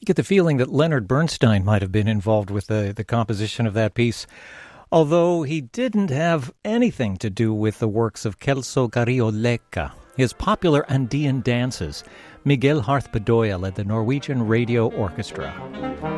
get the feeling that Leonard Bernstein might have been involved with the composition of that piece, although he didn't have anything to do with the works of Celso Carrioleca. His popular Andean dances, Miguel Harth Bedoya led the Norwegian Radio Orchestra.